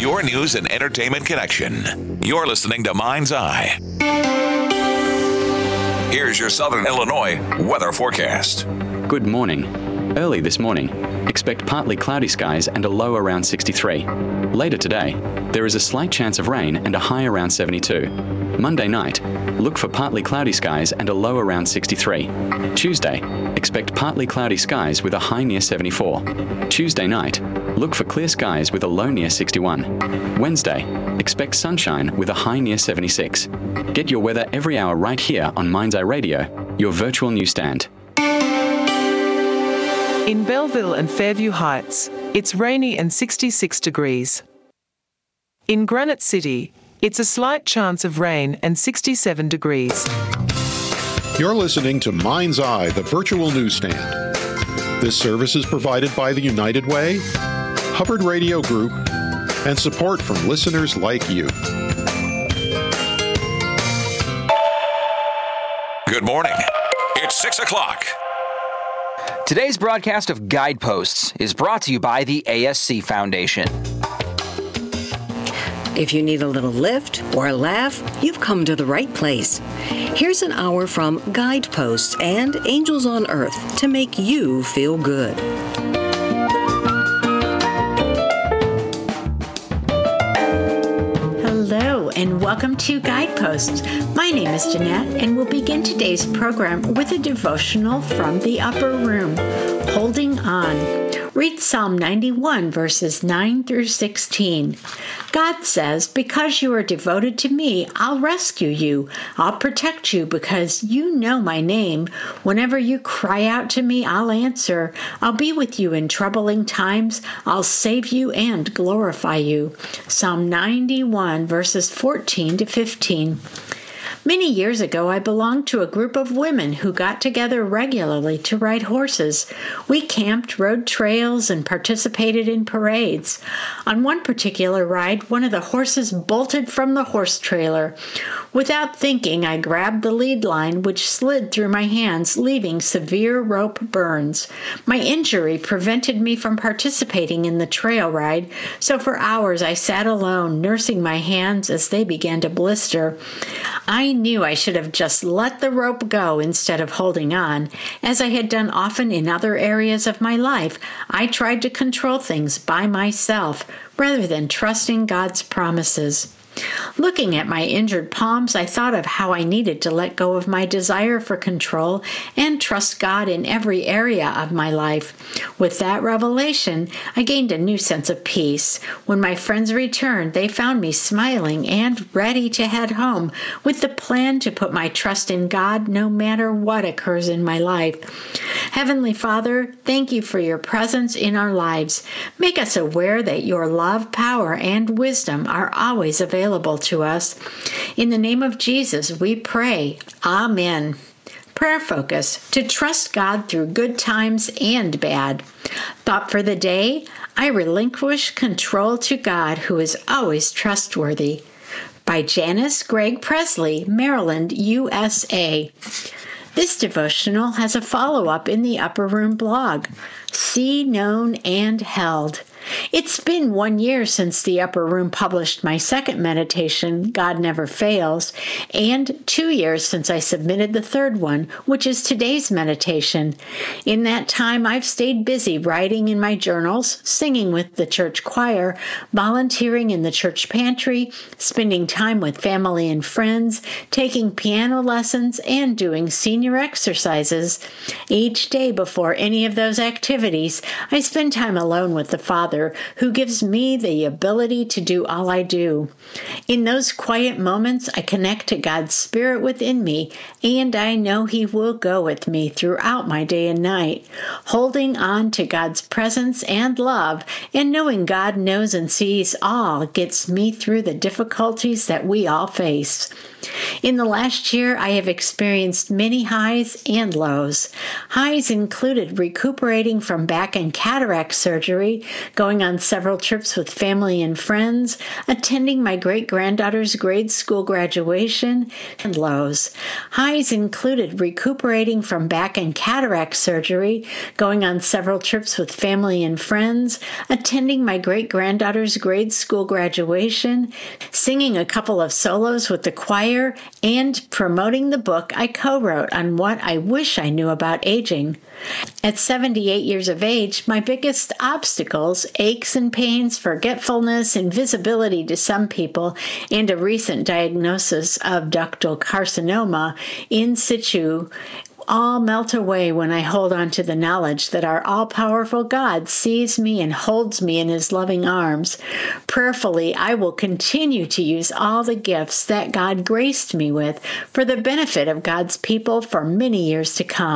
your news and entertainment connection. You're listening to Mind's Eye. Here's your Southern Illinois weather forecast. Good morning. Early this morning, expect partly cloudy skies and a low around 63. Later today, there is a slight chance of rain and a high around 72. Monday night, look for partly cloudy skies and a low around 63. Tuesday, expect partly cloudy skies with a high near 74. Tuesday night, look for clear skies with a low near 61. Wednesday, expect sunshine with a high near 76. Get your weather every hour right here on Mind's Eye Radio, your virtual newsstand. In Belleville and Fairview Heights, it's rainy and 66 degrees. In Granite City, it's a slight chance of rain and 67 degrees. You're listening to Mind's Eye, the virtual newsstand. This service is provided by the United Way, Hubbard Radio Group, and support from listeners like you. Good morning. It's 6 o'clock. Today's broadcast of Guideposts is brought to you by the ASC Foundation. If you need a little lift or a laugh, you've come to the right place. Here's an hour from Guideposts and Angels on Earth to make you feel good. Hello and welcome to Guideposts. My name is Jeanette and we'll begin today's program with a devotional from the Upper Room, Holding On. Read Psalm 91 verses 9 through 16. God says, because you are devoted to me, I'll rescue you. I'll protect you because you know my name. Whenever you cry out to me, I'll answer. I'll be with you in troubling times. I'll save you and glorify you. Psalm 91 verses 14 to 15. Many years ago, I belonged to a group of women who got together regularly to ride horses. We camped, rode trails, and participated in parades. On one particular ride, one of the horses bolted from the horse trailer. Without thinking, I grabbed the lead line, which slid through my hands, leaving severe rope burns. My injury prevented me from participating in the trail ride, so for hours I sat alone, nursing my hands as they began to blister. I knew I should have just let the rope go instead of holding on. As I had done often in other areas of my life, I tried to control things by myself rather than trusting God's promises. Looking at my injured palms, I thought of how I needed to let go of my desire for control and trust God in every area of my life. With that revelation, I gained a new sense of peace. When my friends returned, they found me smiling and ready to head home with the plan to put my trust in God no matter what occurs in my life. Heavenly Father, thank you for your presence in our lives. Make us aware that your love, power, and wisdom are always available to us. In the name of Jesus, we pray. Amen. Prayer focus: to trust God through good times and bad. Thought for the day: I relinquish control to God, who is always trustworthy. By Janice Gregg Presley, Maryland, USA. This devotional has a follow-up in the Upper Room blog. See, known, and held. It's been 1 year since the Upper Room published my second meditation, God Never Fails, and 2 years since I submitted the third one, which is today's meditation. In that time, I've stayed busy writing in my journals, singing with the church choir, volunteering in the church pantry, spending time with family and friends, taking piano lessons, and doing senior exercises. Each day before any of those activities, I spend time alone with the Father, who gives me the ability to do all I do. In those quiet moments, I connect to God's Spirit within me, and I know He will go with me throughout my day and night. Holding on to God's presence and love, and knowing God knows and sees all, gets me through the difficulties that we all face. In the last year, I have experienced many highs and lows. Highs included recuperating from back and cataract surgery, going on several trips with family and friends, attending my great-granddaughter's grade school graduation, and lows. Highs included recuperating from back and cataract surgery, going on several trips with family and friends, attending my great-granddaughter's grade school graduation, singing a couple of solos with the choir, and promoting the book I co-wrote on what I wish I knew about aging. At 78 years of age, my biggest obstacles, aches and pains, forgetfulness, invisibility to some people, and a recent diagnosis of ductal carcinoma in situ, all melt away when I hold on to the knowledge that our all-powerful God sees me and holds me in his loving arms. Prayerfully, I will continue to use all the gifts that God graced me with for the benefit of God's people for many years to come.